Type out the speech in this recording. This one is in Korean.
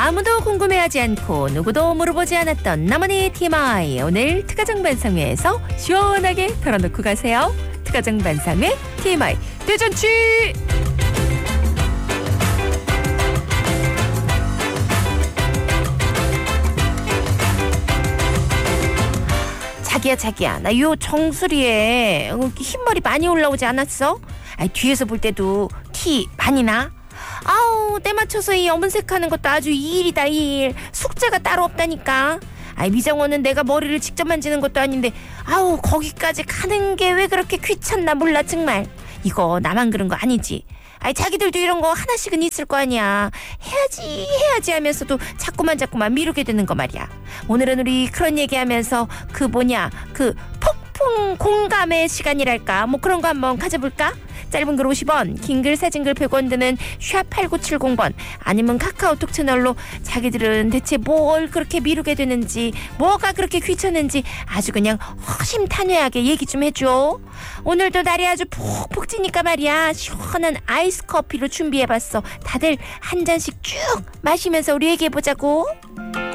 아무도 궁금해하지 않고 누구도 물어보지 않았던 나만의 TMI. 오늘 특가정반상회에서 시원하게 털어놓고 가세요. 특가정반상회 TMI 대잔치. 자기야 나 요 정수리에 흰머리 많이 올라오지 않았어? 아니, 뒤에서 볼 때도 티 많이 나? 아우, 때 맞춰서 이 염색하는 것도 아주 일이다, 일. 숙제가 따로 없다니까. 아이, 미정원은 내가 머리를 직접 만지는 것도 아닌데 아우, 거기까지 가는 게 왜 그렇게 귀찮나 몰라 정말. 이거 나만 그런 거 아니지? 아이, 자기들도 이런 거 하나씩은 있을 거 아니야. 해야지 하면서도 자꾸만 미루게 되는 거 말이야. 오늘은 우리 그런 얘기하면서 그 폭풍 공감의 시간이랄까, 뭐 그런 거 한번 가져볼까? 짧은 글 50원, 긴 글 사진 글 100원 드는 샵8970번, 아니면 카카오톡 채널로 자기들은 대체 뭘 그렇게 미루게 되는지, 뭐가 그렇게 귀찮은지 아주 그냥 허심탄회하게 얘기 좀 해줘. 오늘도 날이 아주 푹푹 찌니까 말이야, 시원한 아이스 커피로 준비해봤어. 다들 한 잔씩 쭉 마시면서 우리 얘기해보자고.